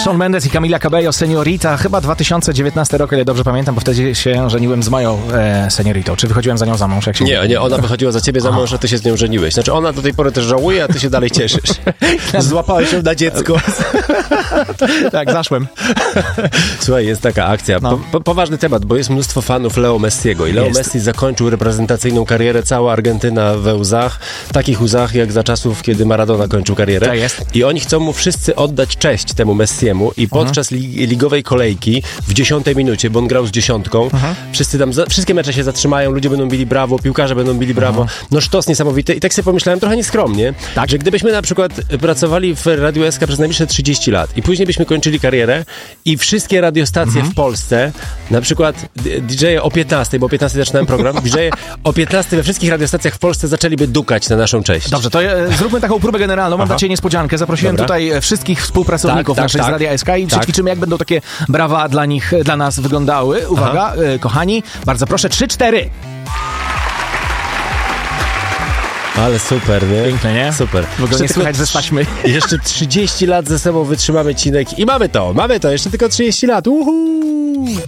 Shawn Mendes i Camila Cabello, Señorita, chyba 2019 rok, ile dobrze pamiętam, bo wtedy się żeniłem z moją Señoritą. Czy wychodziłem za nią za mąż? Jak się Nie, ona wychodziła za ciebie za mąż, a ty się z nią żeniłeś. Znaczy ona do tej pory też żałuje, a ty się dalej cieszysz. Złapałeś ją na dziecko. Tak, zaszłem. Słuchaj, jest taka akcja. Poważny temat, bo jest mnóstwo fanów Leo Messiego i Leo Messi zakończył reprezentacyjną karierę, cała Argentyna we łzach, takich łzach jak za czasów, kiedy Maradona kończył karierę. Tak jest. I oni chcą mu wszyscy oddać cześć temu Messiemu i podczas ligowej kolejki w 10 minucie, bo on grał z 10, wszyscy tam, wszystkie mecze się zatrzymają, ludzie będą bili brawo, piłkarze będą bili brawo. No sztos niesamowity. I tak sobie pomyślałem trochę nieskromnie, że gdybyśmy na przykład pracowali w Radiu SK przez najbliższe 30 lat i później byśmy kończyli karierę i wszystkie radiostacje w Polsce, na przykład DJ-e o 15, bo o 15 zaczynałem program, DJ-e o 15 we wszystkich radiostacjach w Polsce zaczęliby dukać na naszą cześć. Dobrze, to zróbmy taką próbę generalną. Mam dla ciebie niespodziankę. Zaprosiłem tutaj wszystkich współpracowników naszej z Radia SK i przećwiczymy, jak będą takie brawa dla nas wyglądały. Uwaga, kochani, bardzo proszę, 3-4. Ale super, nie? Piękne, nie? Super. W ogóle nie słychać ze staśmy. Jeszcze 30 lat ze sobą wytrzymamy, Cinek, i mamy to, jeszcze tylko 30 lat. Uhu!